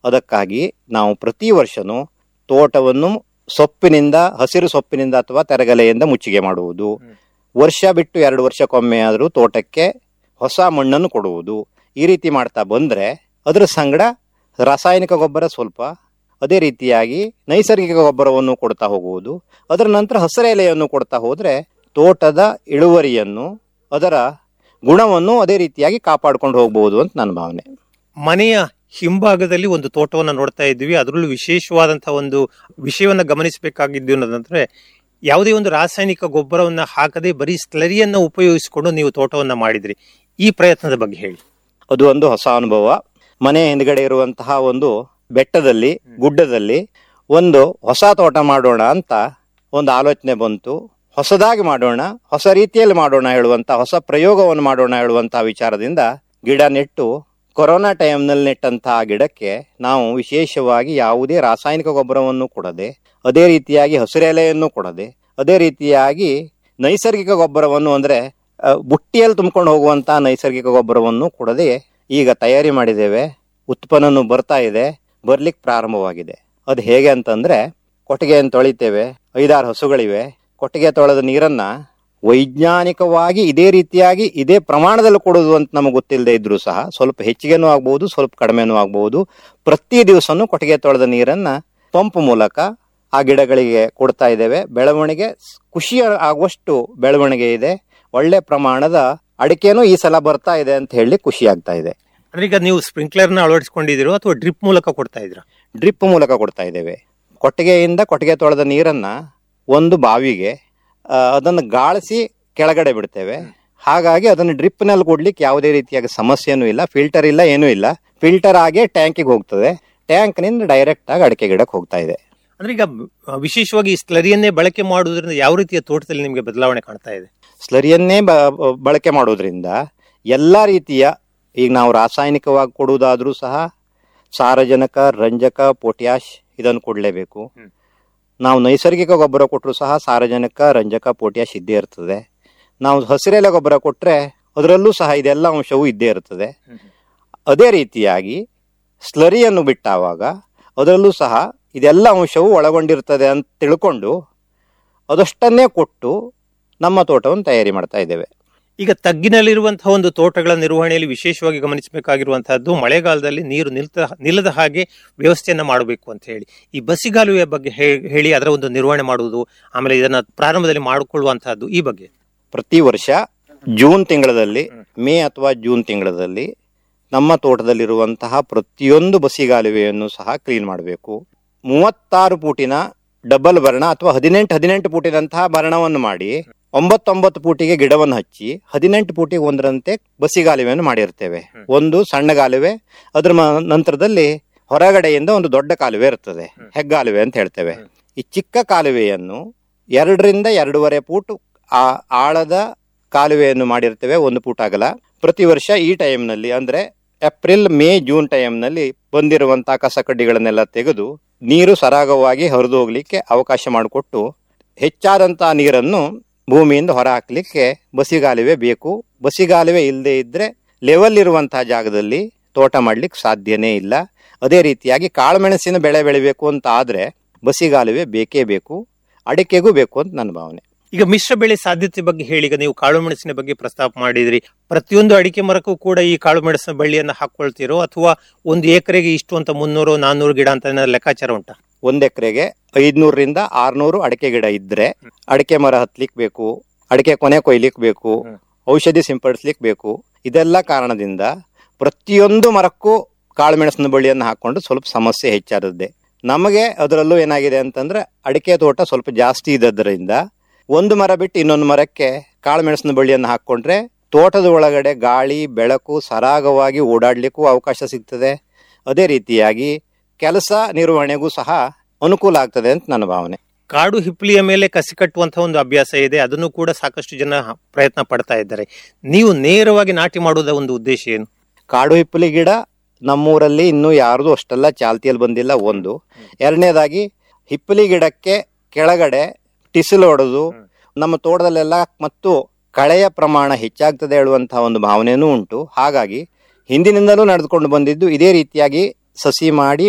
ಅದಕ್ಕಾಗಿ ನಾವು ಪ್ರತಿ ವರ್ಷನೂ ತೋಟವನ್ನು ಸೊಪ್ಪಿನಿಂದ, ಹಸಿರು ಸೊಪ್ಪಿನಿಂದ ಅಥವಾ ತೆರಗಲೆಯಿಂದ ಮುಚ್ಚಿಗೆ ಮಾಡುವುದು. ವರ್ಷ ಬಿಟ್ಟು 2 ವರ್ಷಕ್ಕೊಮ್ಮೆ ಆದರೂ ತೋಟಕ್ಕೆ ಹೊಸ ಮಣ್ಣನ್ನು ಕೊಡುವುದು. ಈ ರೀತಿ ಮಾಡ್ತಾ ಬಂದರೆ ಅದರ ಸಂಗಡ ರಾಸಾಯನಿಕ ಗೊಬ್ಬರ ಸ್ವಲ್ಪ, ಅದೇ ರೀತಿಯಾಗಿ ನೈಸರ್ಗಿಕ ಗೊಬ್ಬರವನ್ನು ಕೊಡ್ತಾ ಹೋಗುವುದು. ಅದರ ನಂತರ ಹಸಿರೆಲೆಯನ್ನು ಕೊಡ್ತಾ ಹೋದರೆ ತೋಟದ ಇಳುವರಿಯನ್ನು, ಅದರ ಗುಣವನ್ನು ಅದೇ ರೀತಿಯಾಗಿ ಕಾಪಾಡ್ಕೊಂಡು ಹೋಗ್ಬೋದು ಅಂತ ನನ್ನ ಭಾವನೆ. ಮನೆಯ ಹಿಂಭಾಗದಲ್ಲಿ ಒಂದು ತೋಟವನ್ನು ನೋಡ್ತಾ ಇದ್ವಿ. ಅದರಲ್ಲೂ ವಿಶೇಷವಾದಂತಹ ಒಂದು ವಿಷಯವನ್ನು ಗಮನಿಸಬೇಕಾಗಿದ್ದು ಅನ್ನೋದಂದ್ರೆ, ಯಾವುದೇ ಒಂದು ರಾಸಾಯನಿಕ ಗೊಬ್ಬರವನ್ನು ಹಾಕದೆ ಬರೀ ಸ್ಲರಿಯನ್ನು ಉಪಯೋಗಿಸಿಕೊಂಡು ನೀವು ತೋಟವನ್ನು ಮಾಡಿದ್ರಿ. ಈ ಪ್ರಯತ್ನದ ಬಗ್ಗೆ ಹೇಳಿ. ಅದು ಒಂದು ಹೊಸ ಅನುಭವ. ಮನೆ ಹಿಂದ್ಗಡೆ ಇರುವಂತಹ ಒಂದು ಬೆಟ್ಟದಲ್ಲಿ, ಗುಡ್ಡದಲ್ಲಿ ಒಂದು ಹೊಸ ತೋಟ ಮಾಡೋಣ ಅಂತ ಒಂದು ಆಲೋಚನೆ ಬಂತು. ಹೊಸದಾಗಿ ಮಾಡೋಣ, ಹೊಸ ರೀತಿಯಲ್ಲಿ ಮಾಡೋಣ ಹೇಳುವಂತ, ಹೊಸ ಪ್ರಯೋಗವನ್ನು ಮಾಡೋಣ ಹೇಳುವಂತಹ ವಿಚಾರದಿಂದ ಗಿಡ ನೆಟ್ಟು, ಕೊರೋನಾ ಟೈಮ್ನಲ್ಲಿ ನೆಟ್ಟಂತಹ ಗಿಡಕ್ಕೆ ನಾವು ವಿಶೇಷವಾಗಿ ಯಾವುದೇ ರಾಸಾಯನಿಕ ಗೊಬ್ಬರವನ್ನು ಕೊಡದೆ, ಅದೇ ರೀತಿಯಾಗಿ ಹಸಿರೆಲೆಯನ್ನು ಕೊಡದೆ, ಅದೇ ರೀತಿಯಾಗಿ ನೈಸರ್ಗಿಕ ಗೊಬ್ಬರವನ್ನು ಅಂದರೆ ಬುಟ್ಟಿಯಲ್ಲಿ ತುಂಬಿಕೊಂಡು ಹೋಗುವಂತಹ ನೈಸರ್ಗಿಕ ಗೊಬ್ಬರವನ್ನು ಕೊಡದೆ ಈಗ ತಯಾರಿ ಮಾಡಿದ್ದೇವೆ. ಉತ್ಪನ್ನನು ಬರ್ತಾ ಇದೆ, ಬರ್ಲಿಕ್ಕೆ ಪ್ರಾರಂಭವಾಗಿದೆ. ಅದು ಹೇಗೆ ಅಂತಂದ್ರೆ, ಕೊಟ್ಟಿಗೆಯನ್ನು ತೊಳಿತೇವೆ, 5-6 ಹಸುಗಳಿವೆ. ಕೊಟ್ಟಿಗೆ ತೊಳೆದ ನೀರನ್ನ ವೈಜ್ಞಾನಿಕವಾಗಿ ಇದೇ ರೀತಿಯಾಗಿ ಇದೇ ಪ್ರಮಾಣದಲ್ಲಿ ಕೊಡೋದು ಅಂತ ನಮಗೆ ಗೊತ್ತಿಲ್ಲದೆ ಇದ್ರೂ ಸಹ, ಸ್ವಲ್ಪ ಹೆಚ್ಚಿಗೆನೂ ಆಗ್ಬಹುದು, ಸ್ವಲ್ಪ ಕಡಿಮೆನೂ ಆಗ್ಬಹುದು, ಪ್ರತಿ ದಿವಸನೂ ಕೊಟ್ಟಿಗೆ ತೊಳೆದ ನೀರನ್ನ ಪಂಪ್ ಮೂಲಕ ಆ ಗಿಡಗಳಿಗೆ ಕೊಡ್ತಾ ಇದ್ದೇವೆ. ಬೆಳವಣಿಗೆ ಖುಷಿ ಆಗುವಷ್ಟು ಬೆಳವಣಿಗೆ ಇದೆ. ಒಳ್ಳೆ ಪ್ರಮಾಣದ ಅಡಿಕೆನೂ ಈ ಸಲ ಬರ್ತಾ ಇದೆ ಅಂತ ಹೇಳಿ ಖುಷಿ ಆಗ್ತಾ ಇದೆ. ಅಂದ್ರೆ ಈಗ ನೀವು ಸ್ಪ್ರಿಂಕ್ಲರ್ನ ಅಳವಡಿಸಿಕೊಂಡಿದ್ದೀರೋ ಅಥವಾ ಡ್ರಿಪ್ ಮೂಲಕ ಕೊಡ್ತಾ ಇದ್ರ? ಡ್ರಿಪ್ ಮೂಲಕ ಕೊಡ್ತಾ ಇದ್ದೇವೆ. ಕೊಟ್ಟಿಗೆ ತೊಳೆದ ನೀರನ್ನ ಒಂದು ಬಾವಿಗೆ ಅದನ್ನು ಗಾಳಿಸಿ ಕೆಳಗಡೆ ಬಿಡ್ತೇವೆ. ಹಾಗಾಗಿ ಅದನ್ನು ಡ್ರಿಪ್ ನಲ್ಲಿ ಕೊಡ್ಲಿಕ್ಕೆ ಯಾವುದೇ ರೀತಿಯಾಗಿ ಸಮಸ್ಯೆನೂ ಇಲ್ಲ, ಫಿಲ್ಟರ್ ಇಲ್ಲ, ಏನೂ ಇಲ್ಲ. ಫಿಲ್ಟರ್ ಆಗಿ ಟ್ಯಾಂಕಿಗೆ ಹೋಗ್ತದೆ, ಟ್ಯಾಂಕ್ ನಿಂದ ಡೈರೆಕ್ಟ್ ಆಗಿ ಅಡಿಕೆ ಗಿಡಕ್ಕೆ ಹೋಗ್ತಾ ಇದೆ. ಅಂದ್ರೆ ಈಗ ವಿಶೇಷವಾಗಿ ಈ ಸ್ಲರಿಯನ್ನೇ ಬಳಕೆ ಮಾಡುವುದರಿಂದ ಯಾವ ರೀತಿಯ ತೋಟದಲ್ಲಿ ನಿಮಗೆ ಬದಲಾವಣೆ ಕಾಣ್ತಾ ಇದೆ? ಸ್ಲರಿಯನ್ನೇ ಬಳಕೆ ಮಾಡೋದ್ರಿಂದ ಎಲ್ಲ ರೀತಿಯ, ಈಗ ನಾವು ರಾಸಾಯನಿಕವಾಗಿ ಕೊಡುವುದಾದ್ರೂ ಸಹ ಸಾರಜನಕ, ರಂಜಕ, ಪೊಟ್ಯಾಶ್ ಇದನ್ನು ಕೊಡಲೇಬೇಕು. ನಾವು ನೈಸರ್ಗಿಕ ಗೊಬ್ಬರ ಕೊಟ್ಟರು ಸಹ ಸಾರಜನಕ, ರಂಜಕ, ಪೊಟ್ಯಾಶ್ ಇದ್ದೇ ಇರ್ತದೆ. ನಾವು ಹಸಿರೆಲೆ ಗೊಬ್ಬರ ಕೊಟ್ಟರೆ ಅದರಲ್ಲೂ ಸಹ ಇದೆಲ್ಲ ಅಂಶವೂ ಇದ್ದೇ ಇರ್ತದೆ. ಅದೇ ರೀತಿಯಾಗಿ ಸ್ಲರಿಯನ್ನು ಬಿಟ್ಟಾವಾಗ ಅದರಲ್ಲೂ ಸಹ ಇದೆಲ್ಲ ಅಂಶವೂ ಒಳಗೊಂಡಿರ್ತದೆ ಅಂತ ತಿಳ್ಕೊಂಡು ಅದಷ್ಟನ್ನೇ ಕೊಟ್ಟು ನಮ್ಮ ತೋಟವನ್ನು ತಯಾರಿ ಮಾಡ್ತಾ ಇದ್ದೇವೆ. ಈಗ ತಗ್ಗಿನಲ್ಲಿರುವಂತಹ ಒಂದು ತೋಟಗಳ ನಿರ್ವಹಣೆಯಲ್ಲಿ ವಿಶೇಷವಾಗಿ ಗಮನಿಸಬೇಕಾಗಿರುವಂತಹದ್ದು, ಮಳೆಗಾಲದಲ್ಲಿ ನೀರು ನಿಲ್ಲದ ಹಾಗೆ ವ್ಯವಸ್ಥೆಯನ್ನ ಮಾಡಬೇಕು ಅಂತ ಹೇಳಿ. ಈ ಬಸಿಗಾಲುವೆಯ ಬಗ್ಗೆ ಹೇಳಿ, ಅದರ ಒಂದು ನಿರ್ವಹಣೆ ಮಾಡುವುದು, ಆಮೇಲೆ ಇದನ್ನ ಪ್ರಾರಂಭದಲ್ಲಿ ಮಾಡಿಕೊಳ್ಳುವಂತಹದ್ದು, ಈ ಬಗ್ಗೆ. ಪ್ರತಿ ವರ್ಷ ಜೂನ್ ತಿಂಗಳಲ್ಲಿ, ಮೇ ಅಥವಾ ಜೂನ್ ತಿಂಗಳಲ್ಲಿ ನಮ್ಮ ತೋಟದಲ್ಲಿರುವಂತಹ ಪ್ರತಿಯೊಂದು ಬಸಿಗಾಲುವೆಯನ್ನು ಸಹ ಕ್ಲೀನ್ ಮಾಡಬೇಕು. 36 ಫೂಟಿನ ಡಬಲ್ ಬರಣ ಅಥವಾ 18 ಫೂಟಿನಂತಹ ಬರಣವನ್ನು ಮಾಡಿ 9 ಫೂಟಿಗೆ ಗಿಡವನ್ನು ಹಚ್ಚಿ 18 ಫೂಟಿಗೆ ಒಂದರಂತೆ ಬಸಿಗಾಲುವೆಯನ್ನು ಮಾಡಿರ್ತೇವೆ. ಒಂದು ಸಣ್ಣ ಗಾಲುವೆ, ಅದ್ರ ನಂತರದಲ್ಲಿ ಹೊರಗಡೆಯಿಂದ ಒಂದು ದೊಡ್ಡ ಕಾಲುವೆ ಇರ್ತದೆ, ಹೆಗ್ಗಾಲುವೆ ಅಂತ ಹೇಳ್ತೇವೆ. ಈ ಚಿಕ್ಕ ಕಾಲುವೆಯನ್ನು 2 ರಿಂದ 2.5 ಫೂಟ್ ಆಳದ ಕಾಲುವೆಯನ್ನು ಮಾಡಿರ್ತೇವೆ, 1 ಫೂಟ್ ಅಗಲ. ಪ್ರತಿ ವರ್ಷ ಈ ಟೈಮ್ನಲ್ಲಿ, ಅಂದ್ರೆ ಏಪ್ರಿಲ್, ಮೇ, ಜೂನ್ ಟೈಮ್ನಲ್ಲಿ ಬಂದಿರುವಂತಹ ಕಸ ಕಡ್ಡಿಗಳನ್ನೆಲ್ಲ ತೆಗೆದು ನೀರು ಸರಾಗವಾಗಿ ಹರಿದು ಹೋಗ್ಲಿಕ್ಕೆ ಅವಕಾಶ ಮಾಡಿಕೊಟ್ಟು, ಹೆಚ್ಚಾದಂತಹ ನೀರನ್ನು ಭೂಮಿಯಿಂದ ಹೊರ ಹಾಕ್ಲಿಕ್ಕೆ ಬಸಿಗಾಲುವೆ ಬೇಕು. ಬಸಿಗಾಲುವೆ ಇಲ್ಲದೆ ಇದ್ರೆ ಲೆವೆಲ್ ಇರುವಂತಹ ಜಾಗದಲ್ಲಿ ತೋಟ ಮಾಡ್ಲಿಕ್ಕೆ ಸಾಧ್ಯನೇ ಇಲ್ಲ. ಅದೇ ರೀತಿಯಾಗಿ ಕಾಳುಮೆಣಸಿನ ಬೆಳೆ ಬೆಳಿಬೇಕು ಅಂತ ಆದ್ರೆ ಬಸಿಗಾಲುವೆ ಬೇಕೇ ಬೇಕು, ಅಡಿಕೆಗೂ ಬೇಕು ಅಂತ ನನ್ನ ಭಾವನೆ. ಈಗ ಮಿಶ್ರ ಬೆಳೆ ಸಾಧ್ಯತೆ ಬಗ್ಗೆ ಹೇಳಿ. ಈಗ ನೀವು ಕಾಳು ಮೆಣಸಿನ ಬಗ್ಗೆ ಪ್ರಸ್ತಾಪ ಮಾಡಿದ್ರಿ. ಪ್ರತಿಯೊಂದು ಅಡಿಕೆ ಮರಕ್ಕೂ ಕೂಡ ಈ ಕಾಳು ಮೆಣಸಿನ ಬಳ್ಳಿಯನ್ನ ಹಾಕೊಳ್ತಿರೋ, ಅಥವಾ ಒಂದು ಎಕರೆಗೆ ಇಷ್ಟು ಅಂತ 300-400 ಗಿಡ ಅಂತ ಲೆಕ್ಕಾಚಾರ ಉಂಟಾ? 1 ಎಕರೆಗೆ 500 ರಿಂದ 600 ಅಡಿಕೆ ಗಿಡ ಇದ್ರೆ ಅಡಿಕೆ ಮರ ಹತ್ಲಿಕ್ ಬೇಕು, ಅಡಿಕೆ ಕೊನೆ ಕೊಯ್ಲಿಕ್ ಬೇಕು, ಔಷಧಿ ಸಿಂಪಡಿಸ್ಲಿಕ್ ಬೇಕು. ಇದೆಲ್ಲ ಕಾರಣದಿಂದ ಪ್ರತಿಯೊಂದು ಮರಕ್ಕೂ ಕಾಳುಮೆಣಸಿನ ಬಳ್ಳಿಯನ್ನು ಹಾಕೊಂಡು ಸ್ವಲ್ಪ ಸಮಸ್ಯೆ ಹೆಚ್ಚಾದದ್ದೇ. ನಮಗೆ ಅದರಲ್ಲೂ ಏನಾಗಿದೆ ಅಂತಂದ್ರೆ, ಅಡಿಕೆ ತೋಟ ಸ್ವಲ್ಪ ಜಾಸ್ತಿ ಇದ್ದದ್ರಿಂದ ಒಂದು ಮರ ಬಿಟ್ಟು ಇನ್ನೊಂದು ಮರಕ್ಕೆ ಕಾಳುಮೆಣಸಿನ ಬಳ್ಳಿಯನ್ನು ಹಾಕೊಂಡ್ರೆ ತೋಟದ ಒಳಗಡೆ ಗಾಳಿ ಬೆಳಕು ಸರಾಗವಾಗಿ ಓಡಾಡ್ಲಿಕ್ಕೂ ಅವಕಾಶ ಸಿಗ್ತದೆ. ಅದೇ ರೀತಿಯಾಗಿ ಕೆಲಸ ನಿರ್ವಹಣೆಗೂ ಸಹ ಅನುಕೂಲ ಆಗ್ತದೆ ಅಂತ ನನ್ನ ಭಾವನೆ. ಕಾಡು ಹಿಪ್ಪಲಿಯ ಮೇಲೆ ಕಸಿ ಕಟ್ಟುವಂತಹ ಒಂದು ಅಭ್ಯಾಸ ಇದೆ, ಅದನ್ನು ಕೂಡ ಸಾಕಷ್ಟು ಜನ ಪ್ರಯತ್ನ ಪಡ್ತಾ ಇದ್ದಾರೆ. ನೀವು ನೇರವಾಗಿ ನಾಟಿ ಮಾಡುವುದ ಒಂದು ಉದ್ದೇಶ ಏನು? ಕಾಡು ಹಿಪ್ಪಲಿ ಗಿಡ ನಮ್ಮೂರಲ್ಲಿ ಇನ್ನೂ ಯಾರ್ದು ಅಷ್ಟೆಲ್ಲ ಚಾಲ್ತಿಯಲ್ಲಿ ಬಂದಿಲ್ಲ, ಒಂದು. ಎರಡನೇದಾಗಿ ಹಿಪ್ಪಲಿ ಗಿಡಕ್ಕೆ ಕೆಳಗಡೆ ಟಿಸಿಲು ಹೊಡೆದು ನಮ್ಮ ತೋಟದಲ್ಲೆಲ್ಲ ಮತ್ತು ಕಳೆಯ ಪ್ರಮಾಣ ಹೆಚ್ಚಾಗ್ತದೆ ಹೇಳುವಂತಹ ಒಂದು ಭಾವನೆಯೂ ಉಂಟು. ಹಾಗಾಗಿ ಹಿಂದಿನಿಂದಲೂ ನಡೆದುಕೊಂಡು ಬಂದಿದ್ದು ಇದೇ ರೀತಿಯಾಗಿ ಸಸಿ ಮಾಡಿ